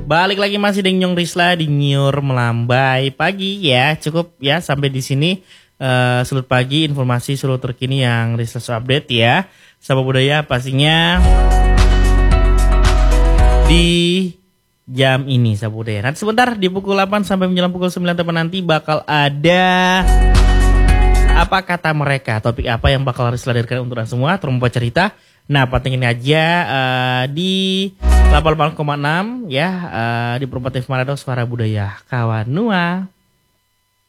Balik lagi masih dengan Nyong Risla di Nyur Melambai Pagi ya. Cukup ya sampai di sini Selut pagi informasi seluruh terkini yang Risla update ya. Sama budaya pastinya di jam ini Sahabat Budaya. Nanti sebentar di pukul 8 sampai menjelang pukul 9 teman nanti bakal ada apa kata mereka, topik apa yang bakal Risla hadirkan untuk anda semua, terumpa cerita. Nah, pentingin aja di 88,6 ya di Perumpat Manado Suara Budaya Kawanua.